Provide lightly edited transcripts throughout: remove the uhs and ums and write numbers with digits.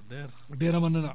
ډیره مننه.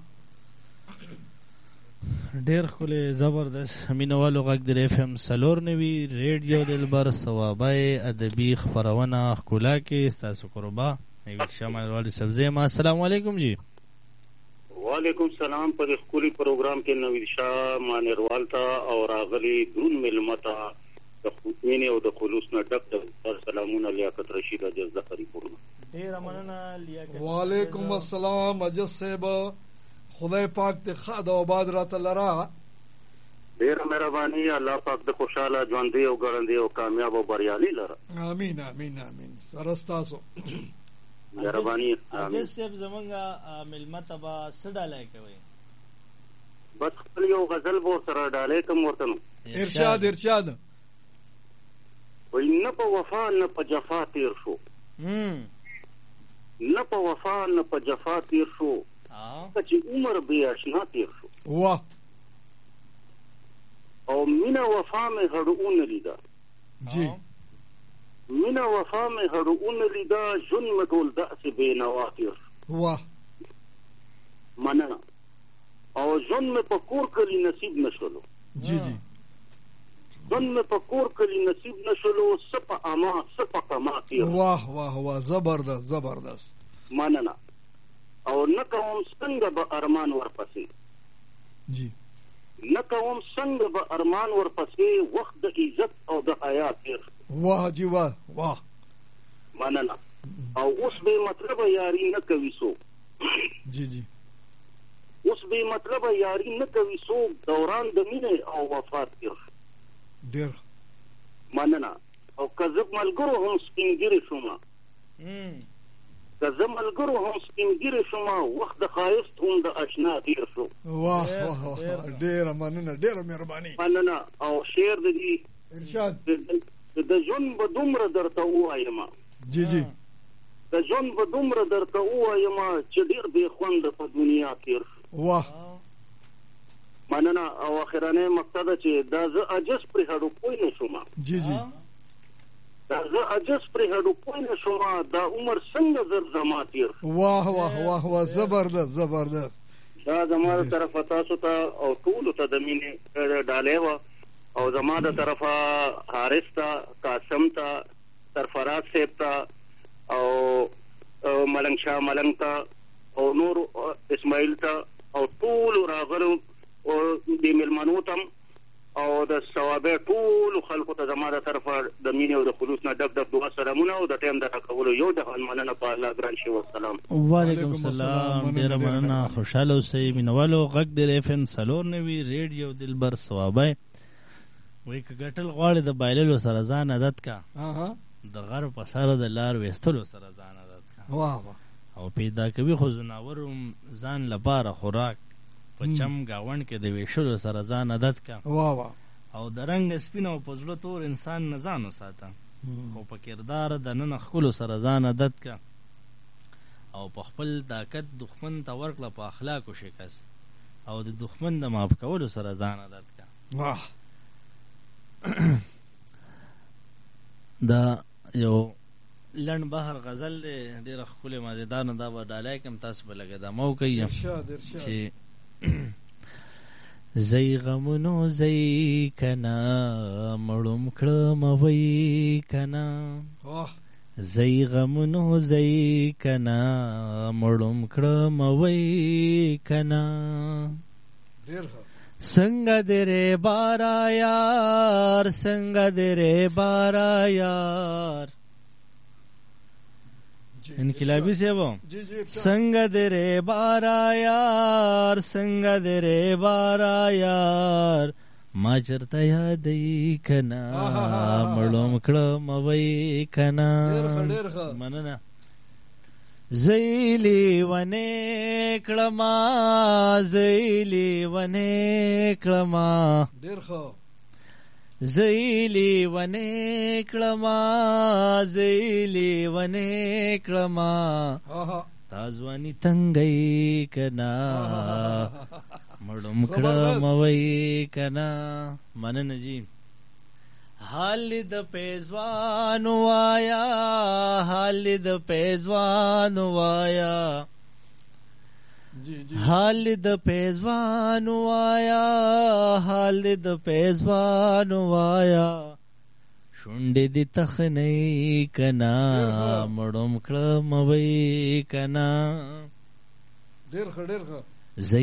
ډیر ښکلی زبردست مینوالو غږ د اف ام 94 ریډیو دلبر ثوابای ادبي خپرونه ښکلا کې ستاسو قربا نوید شاه مانیروال سبزی ما. السلام علیکم جی. وعلیکم السلام. په ښکلي پروګرام کې نوید شاه مانیروال ته او راغلي درون ملمه ته د مینې او د خلوص نه ډک د سلامونه لیاقت رشید اجز ظفري پورنا. ډیره مننه لیاقت. وعلیکم السلام اجز صاحب، خدای پاک دې ښه د آباد راته لره. ډیره مهرباني. الله پاک د خوشاله ژوندۍ او ګړندۍ او کامیاب او بریالي لره. امین امین امین. سره ستاسو مهرباني. اجز صاحب زمونږ ملمه ته به څه ډالۍ کوئ؟ بس خپل یو غزل به ورسره ډالۍ کوم ورته نو. ارشاد ارشاد. وایي نه په وفا نه په جفا تیر شو، نه په وفا نه په جفا تیر شو، چې عمر بې اشنا تیر شو. واه. او مینه وفا مې هډونه لیده. جی. مینه وفا مې هډونه لیده، ژوند مې ټول داسې بې نوا تیر شو. واه. مننه. او ژوند مې په کور کلي نصیب نه شولو. جی جی. ژوند مې په کور کلي نصیب نه شولو، څه په اما څه په کما تیر. واه واه واه. زبردست زبردست. مننه. او نه کوم څنګه به ارمان ورپسې. جی. نه کوم څنګه به ارمان ورپسې، وخت د عزت او د حیا تیر. واه جی واه واه. مننه. او اوس بې مطلبه یاري نه کوي څوک. جی جی. اوس بې مطلبه یاري نه کوي څوک، دوران د مینې او وفا تیر. ډېر. مننه. او که زه ملګرو هم سپینګیرې شومه، که زه ملګرو هم سپینګیرې شومه، وخت د ښایست هم د اشنا تیر شو. واه واه واه. ډېره مننه، ډېره مهرباني. مننه. او شعر د دې ارشاد. د ژوند به دومره درته ووایم. جی جی. د ژوند به دومره درته ووایم چې ډېر بې خونده په دنیا تیر شو. واه. مننه. او اخرنۍ مقصد ده چې دا زه عجز پرې هډوکوی نه شوم. جی جی. دا زه عجز پرې هډوکوی نه شوم، دا عمر څنګه زر زما تیر شو. واه واه واه واه. زبردست زبردست. دا زما د طرفه تاسو ته او ټولو ته د مینې ډالۍ وه. او زما د طرفه حارث ته، قاسم ته، سرفراز صاحب ته، او ملنګ شاه ملنګ ته، او نور اسماعیل ته، او ټولو راغلو او د مېلمنو ته او د ثوابۍ ټولو خلکو ته زما د طرفه د مینې او د خلوص نه ډک ډک دعا سلامونه او د ټایم د راکولو یو جهان مننه په الله ګران شي. والسلام. وعلیکم السلام. ډېره مننه. خوشحاله اوسئ مینوالو. غږ د اف ام 94 ریډیو دلبر ثوابۍ. وایي که ګټل غواړې د بایللو سره ځان عادت کا، د غر په سره د لار ویستلو سره ځان عادت کا. واه واه. او پیدا کوي خو ځناور ځان لپاره خوراک، په چم گاونډ کې د ویشلو سره ځان عادت کا. واه واه. او د رنګ سپین او په زړه تور انسان نه ځان وساته، خو په کردار د نن ښکلو سره ځان عادت کا. او په خپل طاقت دښمن ته ورکړه په اخلاقو شکست، او د دښمن د معاف کولو سره ځان عادت کا. واه. دا یو لنډ بحر غزل دی، ډېره ښکلې مزېدار نه. دا به ډالۍ کم، تاسو به لږه دمه وکئ چې زی غمونو زی کنا مړوم کړم وی کنا، زی غمونو زی کنا مړوم کړم وی کنا، څنګه دې رې بارا یار، څنګه دې رې بارا یار. انقلابی صاحب څنګه دې رې بارا یار، څنګه دې رې بارا یار، ما چرته یادې کنا مړوم کړم وی کنا. مننه. زیلی ونې کړما، زیلی ونې کړما، زیلی ونې کړما، زیلی ونې کړما، تا ځواني تنګی کنا مړوم کړم وی کنا. مننه جی. حال د پیزوان وایا، حال د پیزوان وایا، حال د پیزوان وایا حال د پیزوان وایا شونډې دې تخنۍ کنا مړم کړه موي کنا ډېر ښه